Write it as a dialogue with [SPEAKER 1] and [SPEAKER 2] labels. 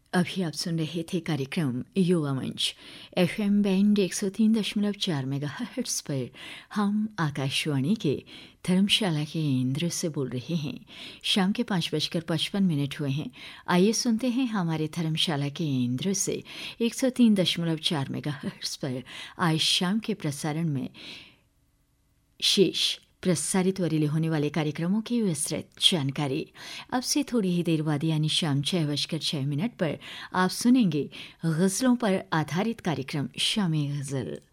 [SPEAKER 1] अभी आप सुन रहे थे कार्यक्रम युवा मंच एफएम बैंड 103.4 मेगाहर्ट्ज पर। हम आकाशवाणी के धर्मशाला के केंद्र से बोल रहे हैं। शाम के 5:55 हुए हैं। आइए सुनते हैं हमारे धर्मशाला के केंद्र से 103.4 मेगाहर्ट्ज पर आज शाम के प्रसारण में शेष प्रसारित वरीले होने वाले कार्यक्रमों की विस्तृत जानकारी। अब से थोड़ी ही देर बाद यानी शाम 6:06 पर आप सुनेंगे गज़लों पर आधारित कार्यक्रम शाम-ए-गज़ल।